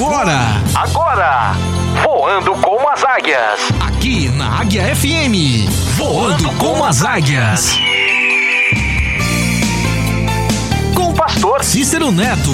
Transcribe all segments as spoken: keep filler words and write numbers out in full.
Agora! Agora! Voando com as águias. Aqui na Águia F M. Voando com as águias. Com o pastor Cícero Neto.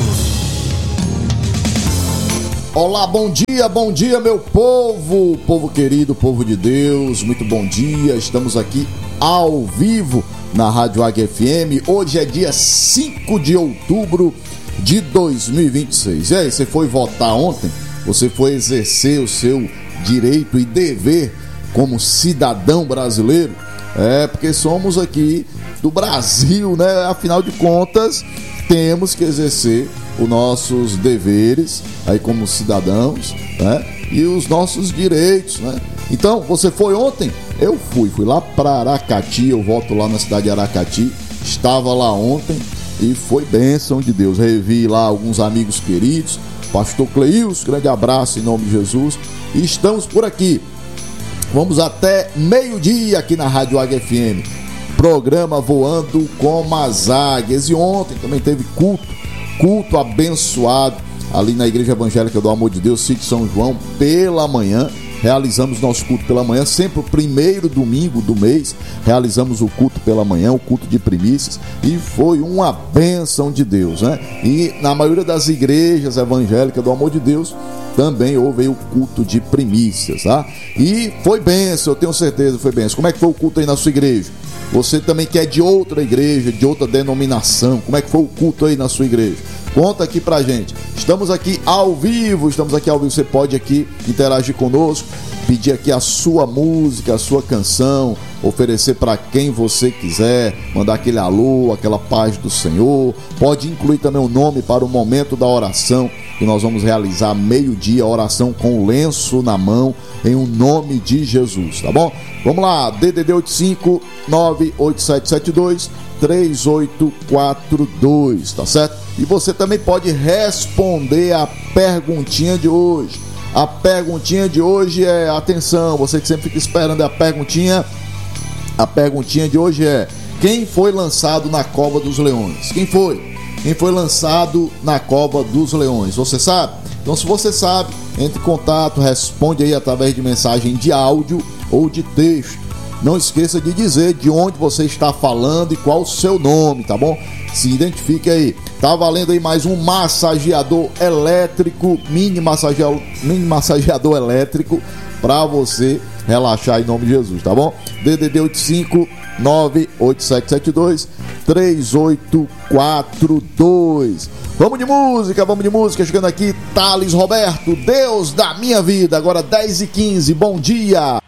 Olá, bom dia, bom dia, meu povo, povo querido, povo de Deus, muito bom dia. Estamos aqui ao vivo na Rádio Águia F M. Hoje é dia cinco de outubro de dois mil e vinte e seis. E aí, você foi votar ontem? Você foi exercer o seu direito e dever como cidadão brasileiro? É, porque somos aqui do Brasil, né? Afinal de contas, temos que exercer os nossos deveres aí como cidadãos, né? E os nossos direitos, né? Então, você foi ontem? Eu fui, fui lá para Aracati, eu volto lá na cidade de Aracati, estava lá ontem e foi bênção de Deus. Revi lá alguns amigos queridos, pastor Cleils, grande abraço em nome de Jesus, e estamos por aqui. Vamos até meio-dia aqui na Rádio Águia F M, programa Voando com as Águias, e ontem também teve culto, culto abençoado ali na Igreja Evangélica do Amor de Deus, Sítio São João, pela manhã. Realizamos nosso culto pela manhã, sempre o primeiro domingo do mês, realizamos o culto pela manhã, o culto de primícias, e foi uma bênção de Deus, né? E na maioria das igrejas evangélicas do Amor de Deus, também houve o culto de primícias, tá? E foi bênção, eu tenho certeza, foi bênção. Como é que foi o culto aí na sua igreja? Você também que é de outra igreja, de outra denominação, como é que foi o culto aí na sua igreja? Conta aqui pra gente. Estamos aqui ao vivo, estamos aqui ao vivo, você pode aqui interagir conosco, pedir aqui a sua música, a sua canção, oferecer para quem você quiser, mandar aquele alô, aquela paz do Senhor. Pode incluir também o nome para o momento da oração, que nós vamos realizar meio-dia, oração com o lenço na mão, em o nome de Jesus, tá bom? Vamos lá, D D D oito cinco nove oito sete sete dois três oito quatro dois, tá certo? E você também pode responder a perguntinha de hoje. A perguntinha de hoje é, atenção, você que sempre fica esperando a perguntinha, a perguntinha de hoje é: quem foi lançado na cova dos leões? Quem foi? Quem foi lançado na cova dos leões? Você sabe? Então, se você sabe, entre em contato, responde aí através de mensagem de áudio ou de texto. Não esqueça de dizer de onde você está falando e qual o seu nome, tá bom? Se identifique aí. Tá valendo aí mais um massageador elétrico, mini massageador, mini massageador elétrico para você relaxar em nome de Jesus, tá bom? D D D oito cinco nove oito sete sete dois três oito quatro dois. Vamos de música, vamos de música. Chegando aqui, Thales Roberto, Deus da minha vida. Agora dez e quinze, bom dia.